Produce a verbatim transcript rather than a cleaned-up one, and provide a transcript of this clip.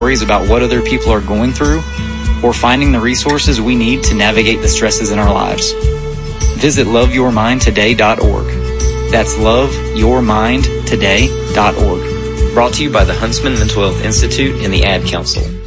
Worries about what other people are going through, or finding the resources we need to navigate the stresses in our lives. Visit love your mind today dot org. That's love your mind today dot org. Brought to you by the Huntsman Mental Health Institute and the Ad Council.